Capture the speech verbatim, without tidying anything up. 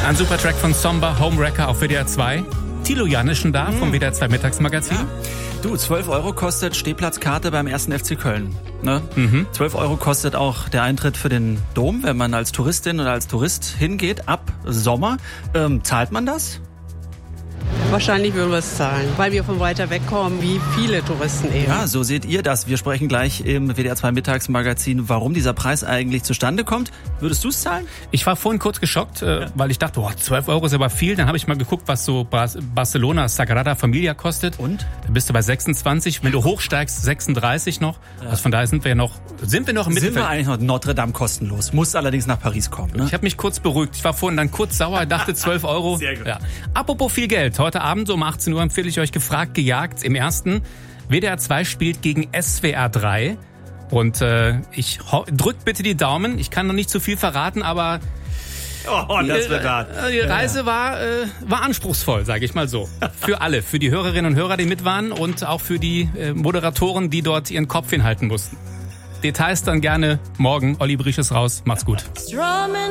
Ein super Track von Somber, Homewrecker auf W D R zwei. Thilo Janischen da, mhm. vom W D R zwei Mittagsmagazin. Ja. Du, zwölf Euro kostet Stehplatzkarte beim ersten F C Köln. Ne? Mhm. zwölf Euro kostet auch der Eintritt für den Dom, wenn man als Touristin oder als Tourist hingeht, ab Sommer. Ähm, zahlt man das? Wahrscheinlich würden wir es zahlen, weil wir von weiter weg kommen, wie viele Touristen eben. Ja, so seht ihr das. Wir sprechen gleich im W D R zwei Mittagsmagazin, warum dieser Preis eigentlich zustande kommt. Würdest du es zahlen? Ich war vorhin kurz geschockt, äh, ja. weil ich dachte, boah, zwölf Euro ist aber viel. Dann habe ich mal geguckt, was so Bas- Barcelona Sagrada Familia kostet. Und? Da bist du bei sechsundzwanzig. Wenn du hochsteigst, sechsunddreißig noch. Ja. Also von daher sind wir ja noch, sind wir noch im Mittelfeld. Sind wir eigentlich noch Notre Dame kostenlos. Muss allerdings nach Paris kommen. Ne? Ich habe mich kurz beruhigt. Ich war vorhin dann kurz sauer, dachte zwölf Euro. Sehr gut. Ja. Apropos viel Geld. Heute Abend um achtzehn Uhr empfehle ich euch gefragt, gejagt im ersten. W D R zwei spielt gegen S W R drei. Und äh, ich ho- drückt bitte die Daumen. Ich kann noch nicht zu viel verraten, aber oh, das wird hart. Die Reise war, äh, war anspruchsvoll, sage ich mal so. Für alle, für die Hörerinnen und Hörer, die mit waren und auch für die äh, Moderatoren, die dort ihren Kopf hinhalten mussten. Details dann gerne morgen. Olli Brich ist raus. Macht's gut.